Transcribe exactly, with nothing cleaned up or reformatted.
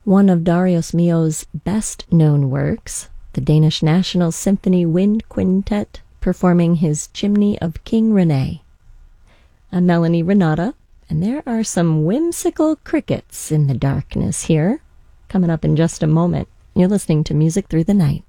one of Darius Milhaud's best-known works, the Danish National Symphony Wind Quintet, performing his Chimney of King Rene. I'm Melanie Renata, and there are some whimsical crickets in the darkness here. Coming up in just a moment, you're listening to Music Through the Night.